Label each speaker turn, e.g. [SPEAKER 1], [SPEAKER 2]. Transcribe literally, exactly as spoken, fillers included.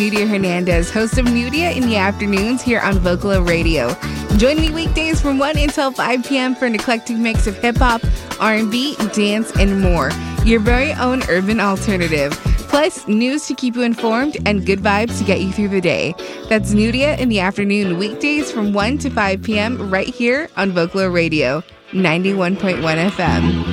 [SPEAKER 1] Nudia Hernandez, host of Nudia in the Afternoons here on Vocalo Radio. Join me weekdays from one until five p.m. for an eclectic mix of hip-hop, R and B, dance, and more. Your very own urban alternative. Plus, news to keep you informed and good vibes to get you through the day. That's Nudia in the Afternoon, weekdays from one to five p.m. right here on Vocalo Radio, ninety-one point one F M.